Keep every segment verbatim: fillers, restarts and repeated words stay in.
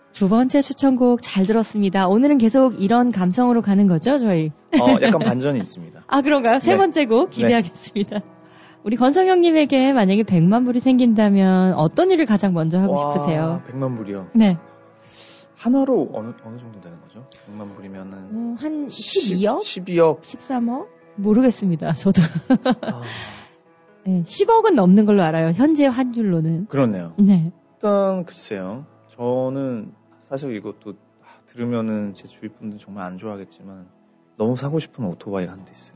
두 번째 추천곡 잘 들었습니다. 오늘은 계속 이런 감성으로 가는 거죠, 저희? 어, 약간 반전이 있습니다. 아, 그런가요? 세 네. 번째 곡 기대하겠습니다. 네. 우리 권성형님에게 만약에 백만 불이 생긴다면 어떤 일을 가장 먼저 하고 와, 싶으세요? 백만 불이요? 네. 한화로 어느, 어느 정도 되는 거죠? 백만 불이면은. 어, 한 십이억? 십이억? 십삼억? 모르겠습니다, 저도. 아... 네, 십억은 넘는 걸로 알아요, 현재 환율로는. 그렇네요. 네. 일단, 글쎄요. 저는 사실 이것도 들으면은 제 주위 분들 정말 안 좋아하겠지만 너무 사고 싶은 오토바이가 한 대 있어요.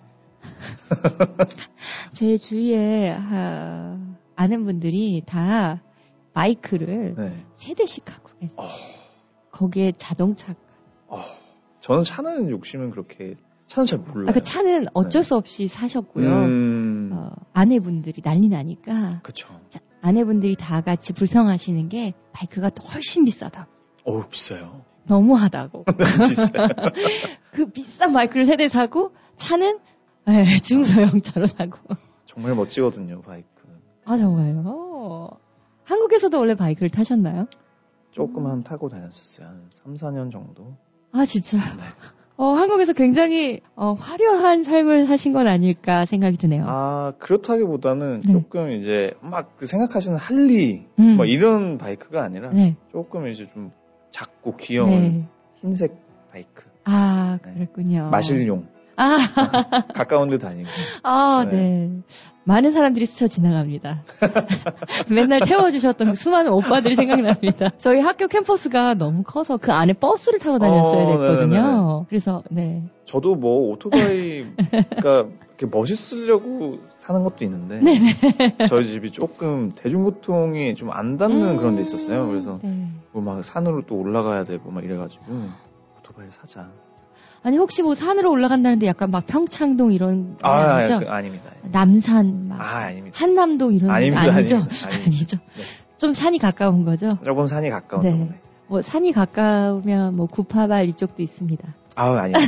제 주위에 하, 아는 분들이 다 바이크를 네. 세 대씩 갖고 계세요. 어... 거기에 자동차까지. 어... 저는 차는 욕심은 그렇게 차는 잘 몰라요. 아, 그 차는 어쩔 네. 수 없이 사셨고요. 음... 어, 아내분들이 난리 나니까. 그렇죠. 아내분들이 다 같이 불평하시는 게 바이크가 훨씬 비싸다고. 어, 비싸요. 너무하다고. 비싸요. 그 비싼 바이크를 세 대 사고 차는 네, 중소형차로 사고. 정말 멋지거든요, 바이크. 아, 정말요? 한국에서도 원래 바이크를 타셨나요? 조금 한 타고 다녔었어요. 한 삼, 사 년 정도. 아, 진짜요? 네. 어, 한국에서 굉장히 어, 화려한 삶을 사신 건 아닐까 생각이 드네요. 아, 그렇다기보다는 네. 조금 이제 막 생각하시는 할리 음. 뭐 이런 바이크가 아니라 네. 조금 이제 좀 작고 귀여운 네. 흰색 바이크. 아, 그랬군요. 네. 마실용. 아. 가까운 데 다니고. 아, 네. 네. 많은 사람들이 스쳐 지나갑니다. 맨날 태워주셨던 그 수많은 오빠들이 생각납니다. 저희 학교 캠퍼스가 너무 커서 그 안에 버스를 타고 다녔어야 됐거든요. 어, 그래서, 네. 저도 뭐 오토바이가 이렇게 멋있으려고 사는 것도 있는데. 네네. 저희 집이 조금 대중교통이 좀 안 닿는 음, 그런 데 있었어요. 그래서 네. 뭐 막 산으로 또 올라가야 되고 막 이래가지고 오토바이를 사자. 아니 혹시 뭐 산으로 올라간다는데 약간 막 평창동 이런 아, 아니죠? 그, 아닙니다. 남산 막 아, 아닙니다. 한남동 이런 아닙니다. 아니죠? 아닙니다. 아닙니다. 아니죠. 네. 좀 산이 가까운 거죠? 조금 산이 가까운 네. 동네. 뭐 산이 가까우면 뭐 구파발 이쪽도 있습니다. 아, 아닙니다.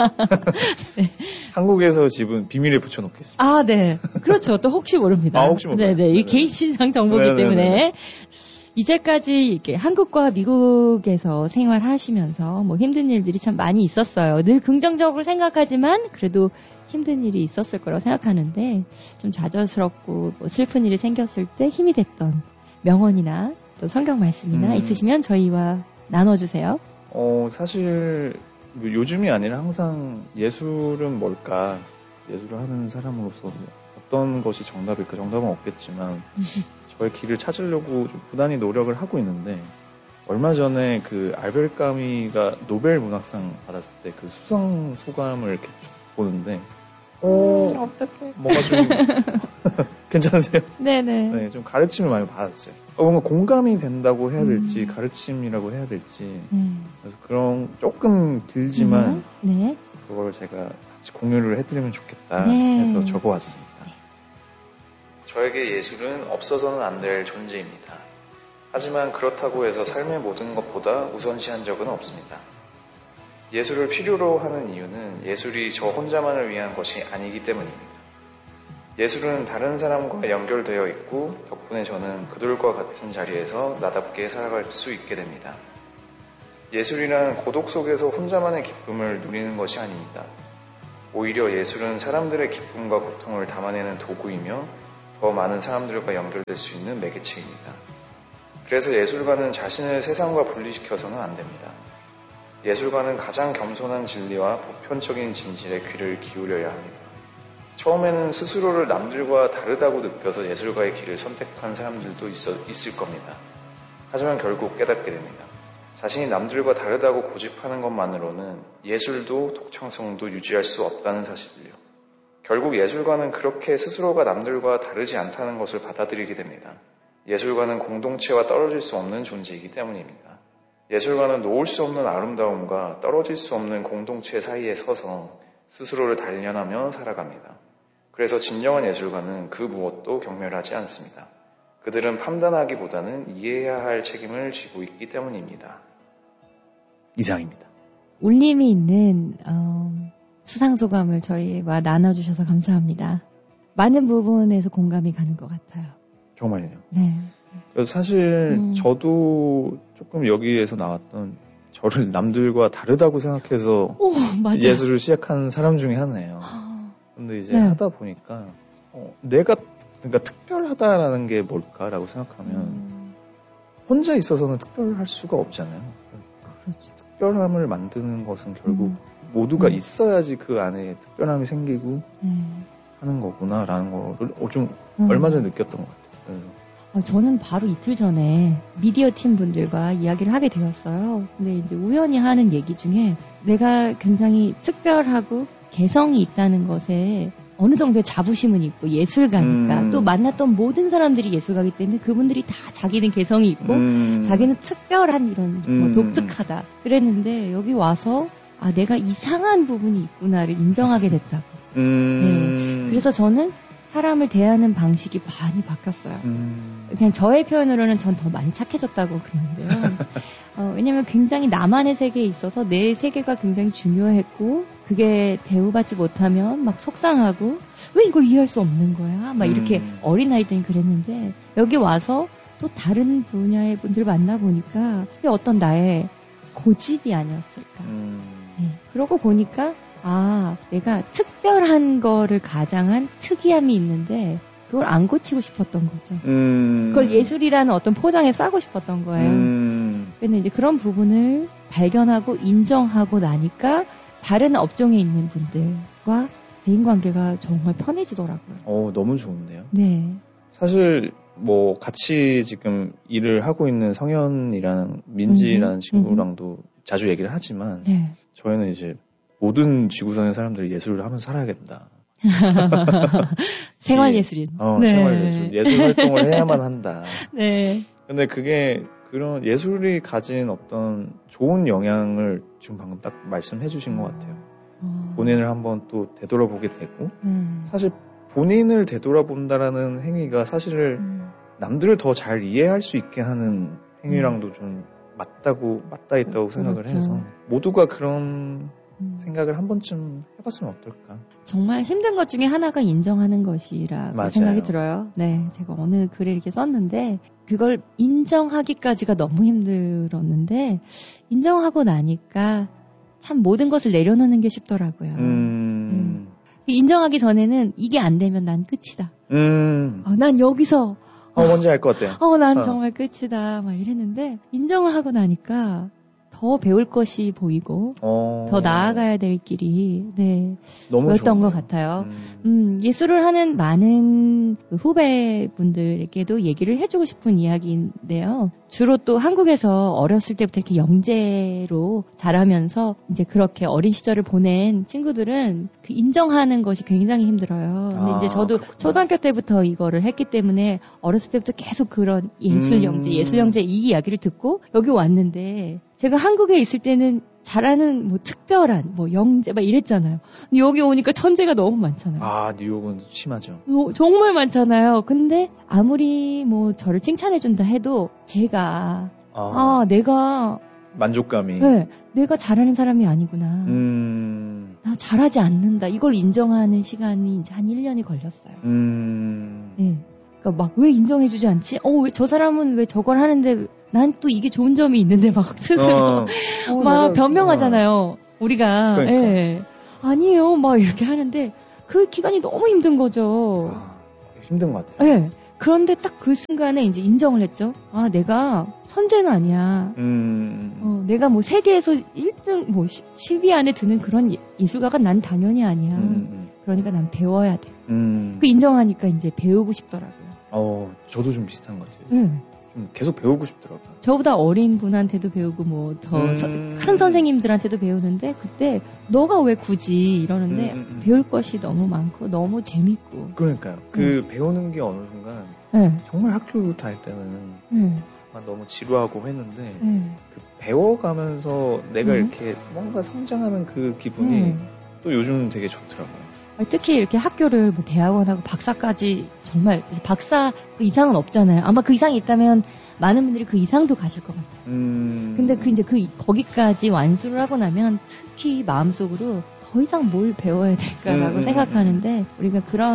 네. 한국에서 집은 비밀에 붙여놓겠습니다. 아, 네. 그렇죠. 또 혹시 모릅니다. 아, 혹시 모릅니다. 네네. 이 개인 신상 정보기 네네네. 때문에. 이제까지 이렇게 한국과 미국에서 생활하시면서 뭐 힘든 일들이 참 많이 있었어요. 늘 긍정적으로 생각하지만 그래도 힘든 일이 있었을 거라고 생각하는데 좀 좌절스럽고 뭐 슬픈 일이 생겼을 때 힘이 됐던 명언이나 또 성경 말씀이나 음. 있으시면 저희와 나눠주세요. 어, 사실 요즘이 아니라 항상 예술은 뭘까? 예술을 하는 사람으로서 어떤 것이 정답일까? 정답은 없겠지만 저의 길을 찾으려고 좀 부단히 노력을 하고 있는데 얼마 전에 그 알베르 까미가 노벨 문학상 받았을 때 그 수상 소감을 이렇게 보는데 어, 음, 어떡해. 뭔가 좀 괜찮으세요? 네네. 네, 좀 가르침을 많이 받았어요. 어, 뭔가 공감이 된다고 해야 될지 음. 가르침이라고 해야 될지 음. 그래서 그런 조금 길지만 음. 네. 그걸 제가 같이 공유를 해드리면 좋겠다 네. 해서 적어왔습니다. 저에게 예술은 없어서는 안 될 존재입니다. 하지만 그렇다고 해서 삶의 모든 것보다 우선시한 적은 없습니다. 예술을 필요로 하는 이유는 예술이 저 혼자만을 위한 것이 아니기 때문입니다. 예술은 다른 사람과 연결되어 있고 덕분에 저는 그들과 같은 자리에서 나답게 살아갈 수 있게 됩니다. 예술이란 고독 속에서 혼자만의 기쁨을 누리는 것이 아닙니다. 오히려 예술은 사람들의 기쁨과 고통을 담아내는 도구이며 더 많은 사람들과 연결될 수 있는 매개체입니다. 그래서 예술가는 자신을 세상과 분리시켜서는 안 됩니다. 예술가는 가장 겸손한 진리와 보편적인 진실에 귀를 기울여야 합니다. 처음에는 스스로를 남들과 다르다고 느껴서 예술가의 길을 선택한 사람들도 있어, 있을 겁니다. 하지만 결국 깨닫게 됩니다. 자신이 남들과 다르다고 고집하는 것만으로는 예술도 독창성도 유지할 수 없다는 사실을요. 결국 예술가는 그렇게 스스로가 남들과 다르지 않다는 것을 받아들이게 됩니다. 예술가는 공동체와 떨어질 수 없는 존재이기 때문입니다. 예술가는 놓을 수 없는 아름다움과 떨어질 수 없는 공동체 사이에 서서 스스로를 단련하며 살아갑니다. 그래서 진정한 예술가는 그 무엇도 경멸하지 않습니다. 그들은 판단하기보다는 이해해야 할 책임을 지고 있기 때문입니다. 이상입니다. 울림이 있는 어, 수상소감을 저희와 나눠주셔서 감사합니다. 많은 부분에서 공감이 가는 것 같아요. 정말요? 네. 사실 음. 저도 조금 여기에서 나왔던 저를 남들과 다르다고 생각해서 오, 예술을 시작한 사람 중에 하나예요. 근데 이제 네. 하다 보니까 어, 내가 그러니까 특별하다라는 게 뭘까라고 생각하면 음. 혼자 있어서는 특별할 수가 없잖아요. 그렇죠. 특별함을 만드는 것은 결국 음. 모두가 음. 있어야지 그 안에 특별함이 생기고 음. 하는 거구나라는 거를 좀 음. 얼마 전에 느꼈던 것 같아요. 그래서 어, 저는 바로 이틀 전에 미디어 팀 분들과 이야기를 하게 되었어요. 근데 이제 우연히 하는 얘기 중에 내가 굉장히 특별하고 개성이 있다는 것에 어느 정도의 자부심은 있고 예술가니까 음. 또 만났던 모든 사람들이 예술가이기 때문에 그분들이 다 자기는 개성이 있고 음. 자기는 특별한 이런 음. 뭐 독특하다 그랬는데 여기 와서 아 내가 이상한 부분이 있구나를 인정하게 됐다고. 음. 네. 그래서 저는 사람을 대하는 방식이 많이 바뀌었어요. 음. 그냥 저의 표현으로는 전 더 많이 착해졌다고 그러는데요. 어, 왜냐면 굉장히 나만의 세계에 있어서 내 세계가 굉장히 중요했고 그게 대우받지 못하면 막 속상하고 왜 이걸 이해할 수 없는 거야? 막 이렇게 음. 어린아이 때는 그랬는데 여기 와서 또 다른 분야의 분들 만나보니까 그게 어떤 나의 고집이 아니었을까. 음. 네. 그러고 보니까 아, 내가 특별한 거를 가장한 특이함이 있는데 그걸 안 고치고 싶었던 거죠. 음. 그걸 예술이라는 어떤 포장에 싸고 싶었던 거예요. 음. 근데 이제 그런 부분을 발견하고 인정하고 나니까 다른 업종에 있는 분들과 대인관계가 정말 편해지더라고요. 어, 너무 좋은데요? 네. 사실 뭐 같이 지금 일을 하고 있는 성현이랑 민지라는 음. 친구랑도 음. 자주 얘기를 하지만 네. 저희는 이제 모든 지구상의 사람들이 예술을 하면서 살아야겠다. 생활예술인. 어, 네. 생활예술. 예술 활동을 해야만 한다. 네. 근데 그게 그런 예술이 가진 어떤 좋은 영향을 지금 방금 딱 말씀해 주신 것 같아요. 어. 본인을 한번 또 되돌아보게 되고 음. 사실 본인을 되돌아본다라는 행위가 사실을 음. 남들을 더 잘 이해할 수 있게 하는 행위랑도 음. 좀 맞다고 맞닿아 있다고 그렇죠. 생각을 해서 모두가 그런 음. 생각을 한 번쯤 해봤으면 어떨까? 정말 힘든 것 중에 하나가 인정하는 것이라고 맞아요. 생각이 들어요. 네, 제가 어느 글에 이렇게 썼는데 그걸 인정하기까지가 너무 힘들었는데 인정하고 나니까 참 모든 것을 내려놓는 게 쉽더라고요. 음. 네. 인정하기 전에는 이게 안 되면 난 끝이다. 음. 어, 난 여기서 어, 뭔지 알 것 같아요. 어, 난 어. 정말 끝이다. 막 이랬는데 인정을 하고 나니까 더 배울 것이 보이고 어... 더 나아가야 될 길이 네 보였던 것 같아요. 음. 음, 예술을 하는 많은 후배분들에게도 얘기를 해주고 싶은 이야기인데요. 주로 또 한국에서 어렸을 때부터 이렇게 영재로 자라면서 이제 그렇게 어린 시절을 보낸 친구들은 그 인정하는 것이 굉장히 힘들어요. 근데 아, 이제 저도 그렇구나. 초등학교 때부터 이거를 했기 때문에 어렸을 때부터 계속 그런 예술 영재, 음. 예술 영재 이 이야기를 듣고 여기 왔는데 제가 한국에 있을 때는 잘하는 뭐 특별한 뭐 영재 막 이랬잖아요. 근데 여기 오니까 천재가 너무 많잖아요. 아, 뉴욕은 심하죠. 뭐, 정말 많잖아요. 근데 아무리 뭐 저를 칭찬해준다 해도 제가 아, 아 내가 만족감이 네, 내가 잘하는 사람이 아니구나. 음. 나 잘하지 않는다. 이걸 인정하는 시간이 이제 한 일 년이 걸렸어요. 음. 네. 그러니까 막 왜 인정해주지 않지? 어, 왜 저 사람은 왜 저걸 하는데 난 또 이게 좋은 점이 있는데 막 스스로 어. 어, 막 내가, 변명하잖아요. 어. 우리가. 그러니까. 예. 아니에요. 막 이렇게 하는데 그 기간이 너무 힘든 거죠. 아, 힘든 것 같아요. 예. 그런데 딱 그 순간에 이제 인정을 했죠. 아, 내가 선재는 아니야. 음. 어, 내가 뭐 세계에서 일 등, 뭐 십 위 안에 드는 그런 예술가가 난 당연히 아니야. 음. 그러니까 난 배워야 돼. 음. 그 인정하니까 이제 배우고 싶더라고요. 어, 저도 좀 비슷한 것 같아요. 네. 좀 계속 배우고 싶더라고요. 저보다 어린 분한테도 배우고 뭐 더 큰 음... 선생님들한테도 배우는데 그때 너가 왜 굳이 이러는데 음, 음, 음. 배울 것이 너무 많고 너무 재밌고. 그러니까요. 그 음. 배우는 게 어느 순간 네. 정말 학교 다닐 때는 음. 너무 지루하고 했는데 음. 그 배워가면서 내가 음. 이렇게 뭔가 성장하는 그 기분이 음. 또 요즘 되게 좋더라고요. 특히 이렇게 학교를 뭐 대학원하고 박사까지 정말 박사 그 이상은 없잖아요. 아마 그 이상이 있다면 많은 분들이 그 이상도 가실 것 같아요. 음... 근데 그 이제 그 거기까지 완수를 하고 나면 특히 마음속으로 더 이상 뭘 배워야 될까라고 음... 생각하는데 우리가 그런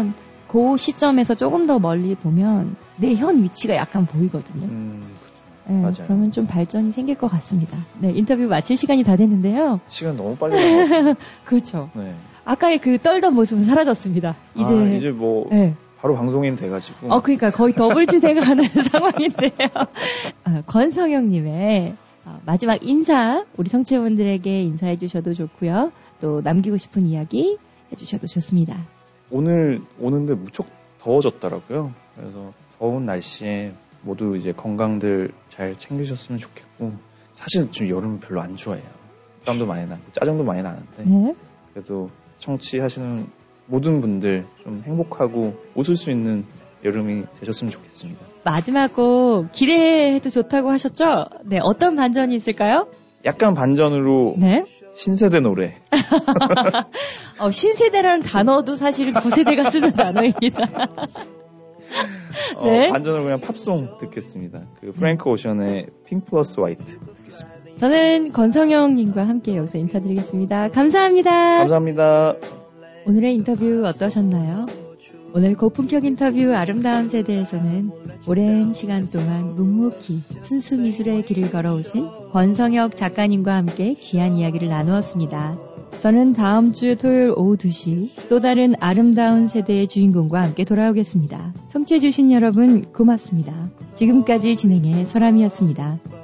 그 시점에서 조금 더 멀리 보면 내 현 위치가 약간 보이거든요. 음, 네, 맞아요. 그러면 좀 발전이 생길 것 같습니다. 네, 인터뷰 마칠 시간이 다 됐는데요. 시간 너무 빨리 가요. 그렇죠. 네. 아까의 그 떨던 모습은 사라졌습니다. 이제 아, 이제 뭐 네. 바로 방송인 돼가지고. 어, 그러니까 거의 더블 진행하는 상황인데요. 아, 권성영님의 어, 마지막 인사, 우리 청취자분들에게 인사해 주셔도 좋고요. 또 남기고 싶은 이야기 해주셔도 좋습니다. 오늘 오는데 무척 더워졌더라고요. 그래서 더운 날씨에 모두 이제 건강들 잘 챙기셨으면 좋겠고, 사실 좀 여름은 별로 안 좋아해요. 땀도 많이 나고 짜증도 많이 나는데 네? 그래도 청취하시는 모든 분들 좀 행복하고 웃을 수 있는 여름이 되셨으면 좋겠습니다. 마지막 곡 기대해도 좋다고 하셨죠? 네, 어떤 반전이 있을까요? 약간 반전으로 네? 신세대 노래. 어, 신세대라는 단어도 사실 구세대가 쓰는 단어입니다. 네? 어, 반전으로 그냥 팝송 듣겠습니다. 그 프랭크 오션의 핑크 플러스 화이트 듣겠습니다. 저는 권성영님과 함께 여기서 인사드리겠습니다. 감사합니다. 감사합니다. 오늘의 인터뷰 어떠셨나요? 오늘 고품격 인터뷰 아름다운 세대에서는 오랜 시간 동안 묵묵히 순수 미술의 길을 걸어오신 권성혁 작가님과 함께 귀한 이야기를 나누었습니다. 저는 다음 주 토요일 오후 두 시 또 다른 아름다운 세대의 주인공과 함께 돌아오겠습니다. 청취해주신 여러분 고맙습니다. 지금까지 진행의 설아미였습니다.